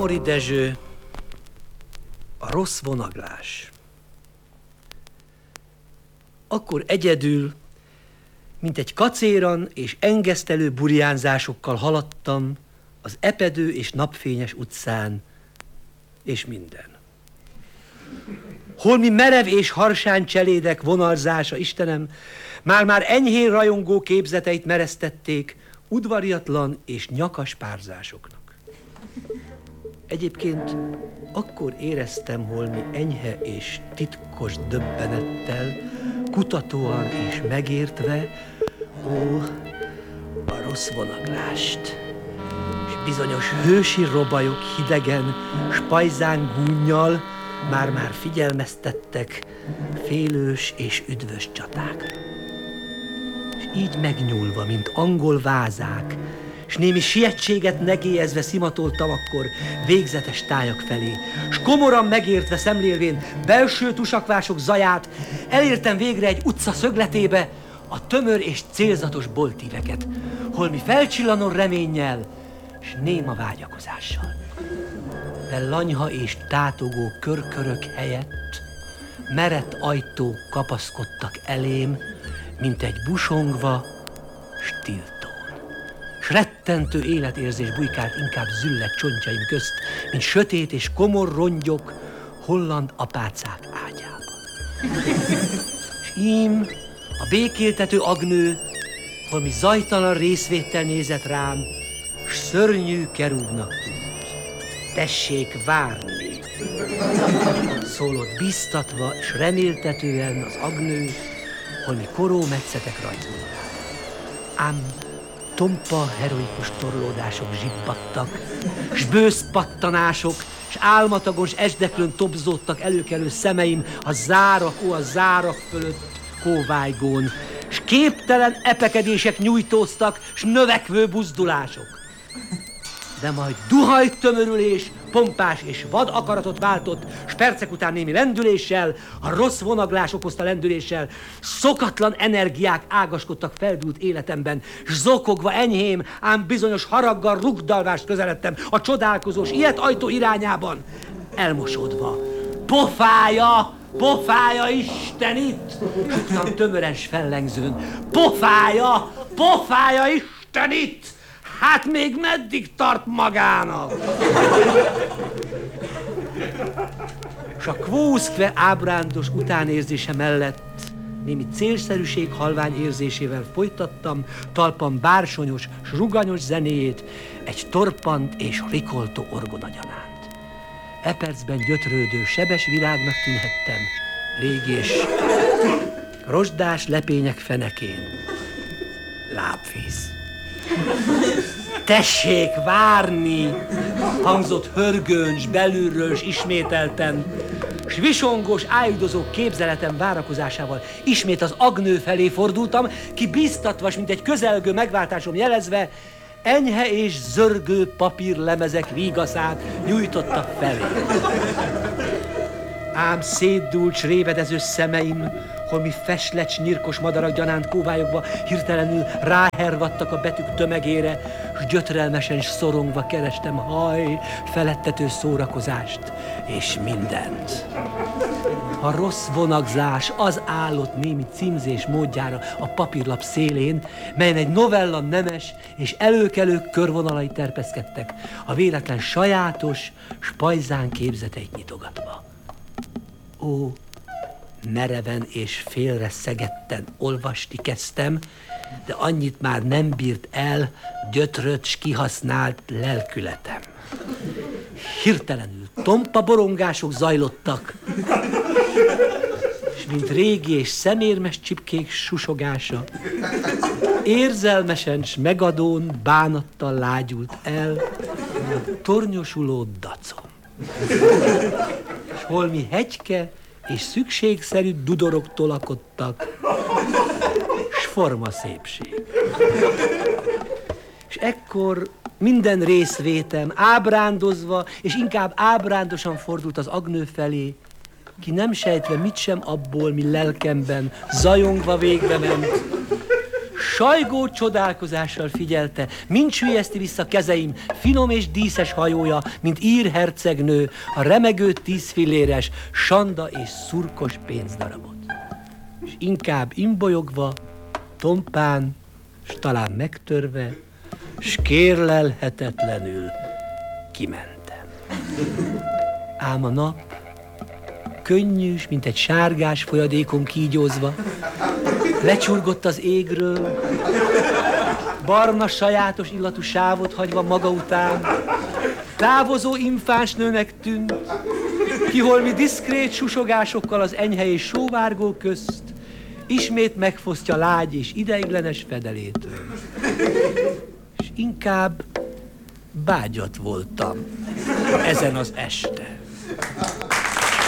Somori Dezső, a rossz vonaglás. Akkor egyedül, mint egy kacéran és engesztelő burjánzásokkal haladtam az epedő és napfényes utcán, és minden. Holmi merev és harsány cselédek vonalzása, Istenem, már-már enyhén rajongó képzeteit meresztették udvariatlan és nyakas párzásoknak. Egyébként akkor éreztem holmi enyhe és titkos döbbenettel, kutatóan és megértve, a rossz vonaglást, és bizonyos hősi robajok hidegen, spajzán gúnnyal már-már figyelmeztettek félős és üdvös csatákra. És így megnyúlva, mint angol vázák, s némi sietséget negélyezve szimatoltam akkor végzetes tájak felé, s komoran megértve szemlélvén belső tusakvások zaját, elértem végre egy utca szögletébe a tömör és célzatos boltíveket, holmi felcsillanó reménnyel s néma vágyakozással. De lanyha és tátogó körkörök helyett merett ajtók kapaszkodtak elém, mint egy busongva stiltón. S rettentő életérzés bujkált inkább züllett csontjaim közt, mint sötét és komor rongyok holland apácák ágyában. S ím a békéltető agnő holmi zajtalan részvéttel nézett rám, s szörnyű kerúbnak tűnt. Tessék várni! Szólott biztatva és reméltetően az agnő, holmi koró metszetek rajzolva rá. Ám tompa, heroikus torlódások zsibbadtak, s bősz pattanások, s álmatagos esdeklőn tobzódtak előkelő szemeim a zárak fölött kóvájgón, s képtelen epekedések nyújtóztak, s növekvő buzdulások. De majd duhajtömörülés, pompás és vad akaratot váltott, s percek után némi lendüléssel, a rossz vonaglás okozta lendüléssel, szokatlan energiák ágaskodtak feldúlt életemben, s zokogva enyhém, ám bizonyos haraggal rugdalvást közeledtem a csodálkozós ilyet ajtó irányában, elmosódva. Pofája Istenit! Suttam tömören s fellengzőn. Pofája Istenit! Hát még meddig tart magának? S a kvószkve ábrándos utánérzése mellett némi célszerűség halvány érzésével folytattam talpam bársonyos s ruganyos zenéjét egy torpant és rikoltó orgona gyanánt. E percben gyötrődő, sebes virágnak tűnhettem, régés, rozsdás lepények fenekén. Lábvíz. Tessék várni! Hangzott hörgőn, s belülről, s ismételten, s visongós, ájudozó képzeletem várakozásával ismét az agnő felé fordultam, ki bíztatva, mint egy közelgő megváltásom jelezve, enyhe és zörgő papírlemezek vígaszát nyújtotta felé. Ám szétdúlt, s révedező szemeim, holmi feslecs, nyirkos madarak gyanánt kóvályokba hirtelenül ráhervadtak a betűk tömegére, s gyötrelmesen s szorongva kerestem felettető szórakozást és mindent. A rossz vonagzás az állott némi címzés módjára a papírlap szélén, melyen egy novella nemes és előkelő körvonalai terpeszkedtek, a véletlen sajátos, spajzán képzeteit nyitogatva. Ó, mereven és félre szegetten olvasni kezdtem, de annyit már nem bírt el gyötrött s kihasznált lelkületem. Hirtelenül tompa borongások zajlottak, és mint régi és szemérmes csipkék susogása, érzelmesen s megadón bánattal lágyult el a tornyosuló dacom. S holmi hegyke és szükségszerű dudorok tolakodtak, s forma szépség. És ekkor minden részvétem ábrándozva, és inkább ábrándosan fordult az agnő felé, ki nem sejtve mit sem abból, mi lelkemben zajongva végbe ment, Sajgó csodálkozással figyelte, mint sülyezti vissza kezeim finom és díszes hajója, mint ír hercegnő, a remegő 10 filléres, sanda és szurkos pénzdarabot. És inkább imbolyogva, tompán, s talán megtörve, s kérlelhetetlenül kimentem. Ám a nap, könnyűs, mint egy sárgás folyadékon kígyózva, lecsurgott az égről, barna sajátos illatú sávot hagyva maga után, távozó infáns nőnek tűnt, kiholmi diszkrét susogásokkal az enyhe és sóvárgó közt, ismét megfosztja lágy és ideiglenes fedelétől. És inkább bágyat voltam ezen az este.